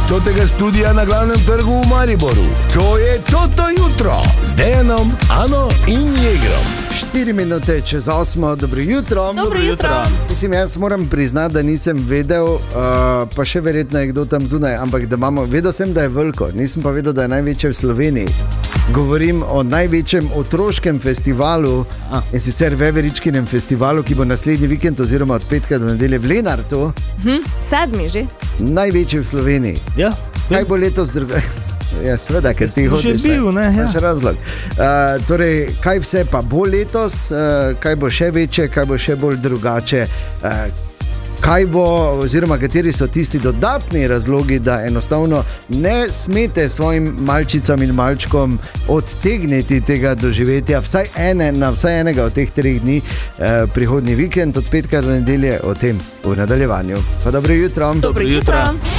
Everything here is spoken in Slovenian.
iz tega studia na Glavnem trgu v Mariboru. To je Toto jutro z Dejanom, Ano in Jegrom. 4 minute čez 8, dobro jutro. Dobro jutro. Mislim, jaz moram priznati, da nisem vedel, pa še verjetno je kdo tam zunaj, ampak da imamo, vedel sem, da je veliko, nisem pa vedel, da je največje v Sloveniji. Govorim o največjem otroškem festivalu, in sicer Veveričkinem festivalu, ki bo naslednji vikend oziroma od petka do nedelje v Lenartu. 7. že. Največji v Sloveniji. Ja. Kaj bo letos drugače? Ja, seveda, ker ti hočeš. Že bil, ne? Ja. Razlog. Torej, kaj vse pa bo letos, kaj bo še večje, kaj bo še bolj drugače, kaj bo, oziroma kateri so tisti dodatni razlogi, da enostavno ne smete svojim malčicam in malčkom odtegniti tega doživetja, vsaj enega od teh 3 dni, prihodnji vikend, od petka do nedelje, o tem v nadaljevanju. Pa dobro jutro. Dobro jutro.